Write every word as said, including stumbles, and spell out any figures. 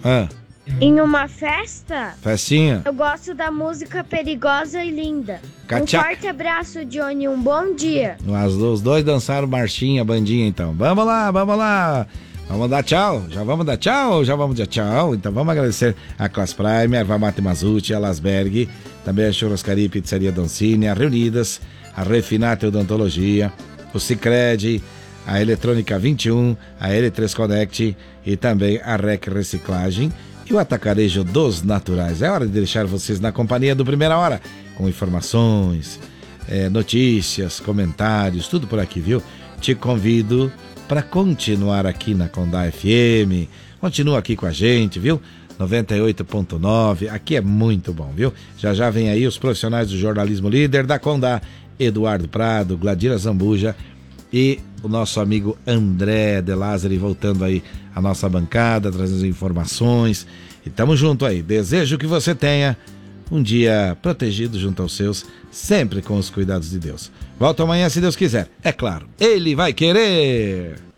Ah. Em uma festa? Festinha? Eu gosto da música Perigosa e Linda. Cachaca. Um forte abraço, Johnny, um bom dia. As, os dois dançaram marchinha, bandinha, então. Vamos lá, vamos lá. Vamos dar tchau. Já vamos dar tchau? Já vamos dar tchau. Então vamos agradecer a Class Prime, a Erva Mate Mazuti, a Lasberg, também a Churrascaria e Pizzaria Doncini, a Reunidas, a Refinate Odontologia, o Sicredi, a Eletrônica vinte e um, a L três Connect e também a Rec Reciclagem e o Atacarejo dos Naturais. É hora de deixar vocês na companhia do Primeira Hora, com informações, é, notícias, comentários, tudo por aqui, viu? Te convido para continuar aqui na Condá F M. Continua aqui com a gente, viu? noventa e oito ponto nove, aqui é muito bom, viu? Já já vem aí os profissionais do jornalismo líder da Condá, Eduardo Prado, Gladira Zambuja e o nosso amigo André de Lázari, voltando aí a nossa bancada, trazendo informações. E tamo junto aí. Desejo que você tenha um dia protegido junto aos seus, sempre com os cuidados de Deus. Volto amanhã, se Deus quiser. É claro, Ele vai querer!